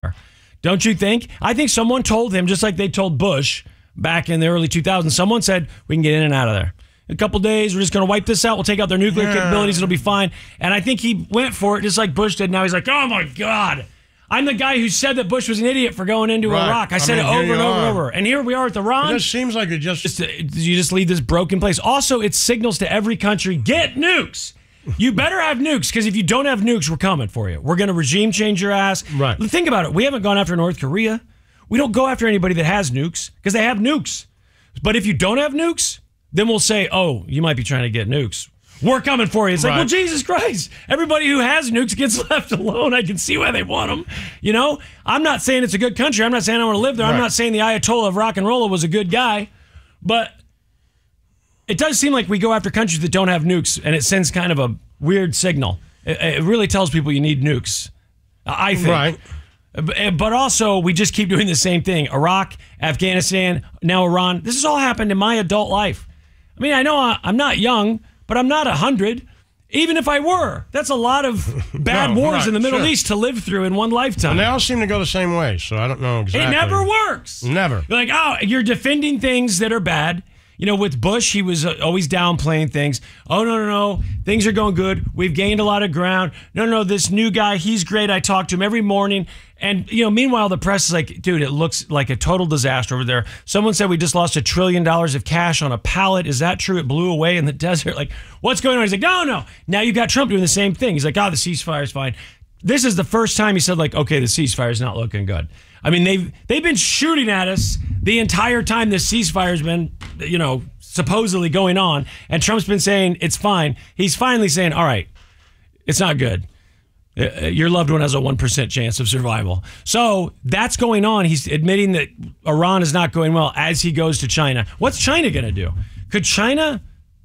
Don't you think? I think someone told him, just like they told Bush back in the early 2000s, someone said, we can get in and out of there. In a couple days, we're just going to wipe this out. We'll take out their nuclear capabilities. It'll be fine. And I think he went for it just like Bush did. Now he's like, oh, my God. I'm the guy who said that Bush was an idiot for going into Iraq. I said it over and over and over. And here we are at Iran. It just seems like you just leave this broken place. Also, it signals to every country, get nukes. You better have nukes, because if you don't have nukes, we're coming for you. We're going to regime change your ass. Right. Think about it. We haven't gone after North Korea. We don't go after anybody that has nukes because they have nukes. But if you don't have nukes, then we'll say, oh, you might be trying to get nukes. We're coming for you. It's like, well, Jesus Christ. Everybody who has nukes gets left alone. I can see why they want them. You know, I'm not saying it's a good country. I'm not saying I want to live there. I'm not saying the Ayatollah of rock and roll was a good guy. But it does seem like we go after countries that don't have nukes, and it sends kind of a weird signal. It really tells people you need nukes, I think. Right. But also, we just keep doing the same thing. Iraq, Afghanistan, now Iran. This has all happened in my adult life. I mean, I know I'm not young, but I'm not 100. Even if I were, that's a lot of bad wars in the Middle East to live through in one lifetime. And they all seem to go the same way, so I don't know exactly. It never works. Never. You're like, oh, you're defending things that are bad. You know, with Bush, he was always downplaying things. Oh, no. Things are going good. We've gained a lot of ground. No, this new guy, he's great. I talk to him every morning. And, you know, meanwhile, the press is like, dude, it looks like a total disaster over there. Someone said we just lost $1 trillion of cash on a pallet. Is that true? It blew away in the desert. Like, what's going on? He's like, no. Now you got Trump doing the same thing. He's like, the ceasefire's fine. This is the first time he said, like, okay, the ceasefire's not looking good. I mean, they've been shooting at us the entire time this ceasefire's been, you know, supposedly going on. And Trump's been saying it's fine. He's finally saying, all right, it's not good. Your loved one has a 1% chance of survival. So that's going on. He's admitting that Iran is not going well as he goes to China. What's China going to do? Could China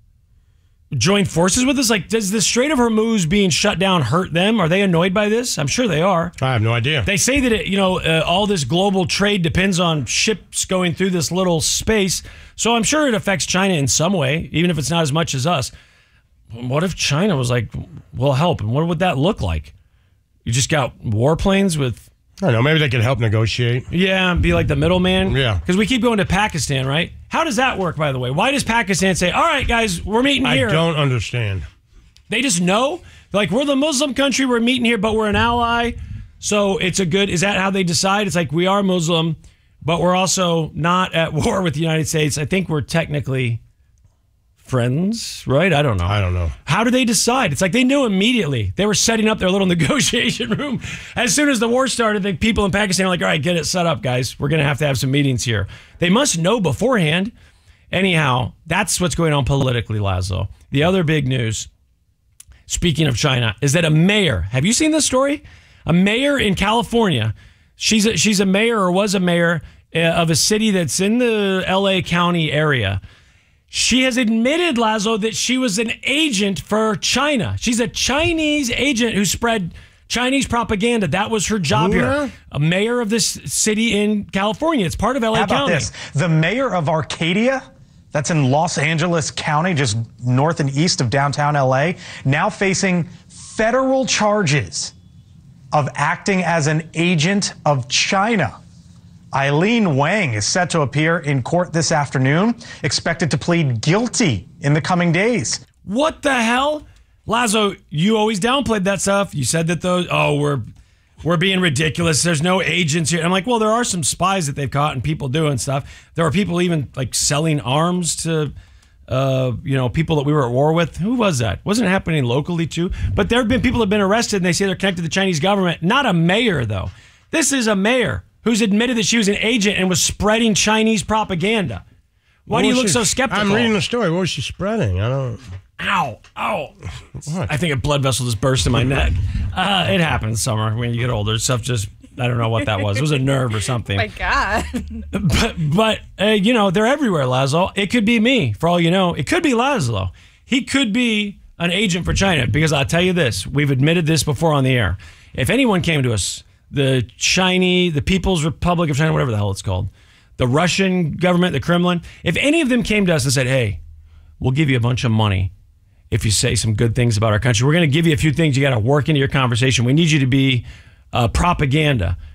join forces with us? Like, does the Strait of Hormuz being shut down hurt them? Are they annoyed by this? I'm sure they are. I have no idea. They say that, all this global trade depends on ships going through this little space. So I'm sure it affects China in some way, even if it's not as much as us. What if China was like, we'll help? And what would that look like? You just got warplanes with... I don't know. Maybe they could help negotiate. Yeah, be like the middleman. Yeah. Because we keep going to Pakistan, right? How does that work, by the way? Why does Pakistan say, all right, guys, we're meeting here? I don't understand. They just know? Like, we're the Muslim country, we're meeting here, but we're an ally. So it's a good... Is that how they decide? It's like, we are Muslim, but we're also not at war with the United States. I think we're technically friends, right? I don't know. How do they decide? It's like they knew immediately. They were setting up their little negotiation room. As soon as the war started, the people in Pakistan were like, all right, get it set up, guys. We're going to have some meetings here. They must know beforehand. Anyhow, that's what's going on politically, Laszlo. The other big news, speaking of China, is that a mayor, have you seen this story? A mayor in California, she's a mayor or was a mayor of a city that's in the LA County area. She has admitted, Laszlo, that she was an agent for China. She's a Chinese agent who spread Chinese propaganda. That was her job here. A mayor of this city in California. It's part of LA County. How about this? The mayor of Arcadia, that's in Los Angeles County, just north and east of downtown LA, now facing federal charges of acting as an agent of China. Eileen Wang is set to appear in court this afternoon, expected to plead guilty in the coming days. What the hell? Laszlo, you always downplayed that stuff. You said that we're being ridiculous. There's no agents here. I'm like, well, there are some spies that they've caught and people doing stuff. There are people even like selling arms to people that we were at war with. Who was that? Wasn't it happening locally too? But there have been people that have been arrested and they say they're connected to the Chinese government. Not a mayor, though. This is a mayor who's admitted that she was an agent and was spreading Chinese propaganda. Why do you look so skeptical? I'm reading the story. What was she spreading? I don't... Ow. What? I think a blood vessel just burst in my neck. It happens, Summer, when you get older. Stuff just, I don't know what that was. It was a nerve or something. My God. But they're everywhere, Laszlo. It could be me, for all you know. It could be Laszlo. He could be an agent for China, because I'll tell you this. We've admitted this before on the air. If anyone came to us, the People's Republic of China, whatever the hell it's called, the Russian government, the Kremlin, if any of them came to us and said, hey, we'll give you a bunch of money if you say some good things about our country. We're going to give you a few things you got to work into your conversation. We need you to be propaganda.